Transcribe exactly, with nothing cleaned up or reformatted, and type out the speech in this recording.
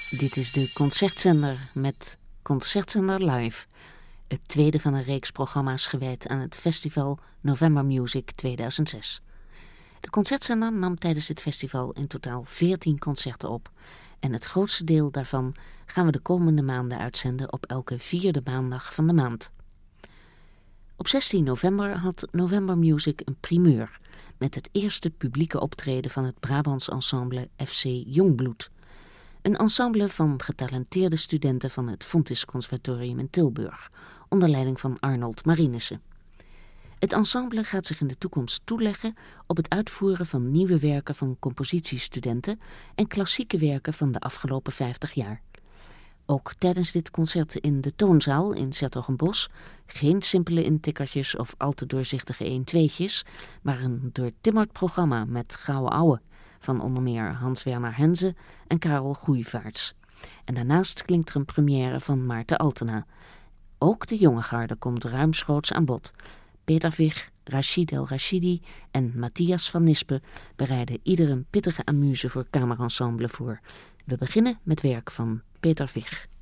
Dit is de Concertzender met Concertzender Live. Het tweede van een reeks programma's gewijd aan het festival November Music tweeduizend zes. De Concertzender nam tijdens dit festival in totaal veertien concerten op. En het grootste deel daarvan gaan we de komende maanden uitzenden op elke vierde maandag van de maand. Op zestien november had November Music een primeur met het eerste publieke optreden van het Brabants ensemble F C Jongbloed. Een ensemble van getalenteerde studenten van het Fontys Conservatorium in Tilburg, onder leiding van Arnold Marinissen. Het ensemble gaat zich in de toekomst toeleggen op het uitvoeren van nieuwe werken van compositiestudenten en klassieke werken van de afgelopen vijftig jaar. Ook tijdens dit concert in de Toonzaal in 's-Hertogenbosch geen simpele intikkertjes of al te doorzichtige een-tweetjes, maar een doortimmerd programma met gouden ouwe van onder meer Hans-Werner Henze en Karel Goeivaerts. En daarnaast klinkt er een première van Maarten Altena. Ook de jonge garde komt ruimschoots aan bod. Peter Vig, Rachid El Rachidi en Matthias van Nispen bereiden ieder een pittige amuse voor kamerensemble voor. We beginnen met werk van Peter Vig.